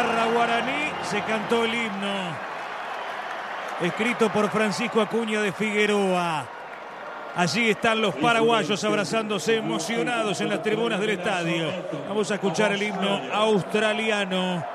barra guaraní se cantó el himno, escrito por Francisco Acuña de Figueroa. Allí están los paraguayos abrazándose emocionados en las tribunas del estadio. Vamos a escuchar el himno australiano.